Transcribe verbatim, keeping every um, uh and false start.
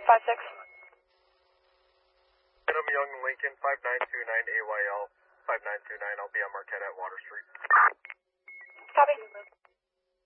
five six. Adam Young Lincoln, five nine two nine A Y L, five nine two nine. I'll be on Marquette at Water Street. Copy.